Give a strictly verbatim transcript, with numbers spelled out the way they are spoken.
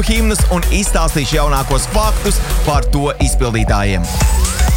kluba himnas un izstāstīšu jaunākos faktus par to izpildītājiem.